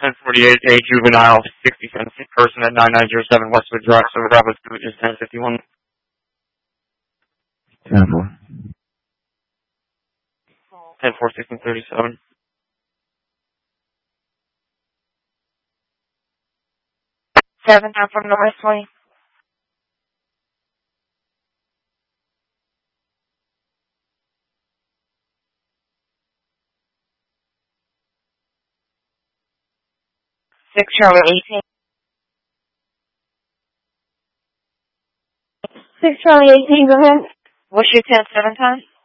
1048, a juvenile, 60 cents person at 9907 Westwood Drive, so Bravo Scoot is 1051. 10-4. 10-4, 1637. Seven down from Northway. Six Charlie 18. 6 Charlie 18, go ahead. What's your 10-7 time?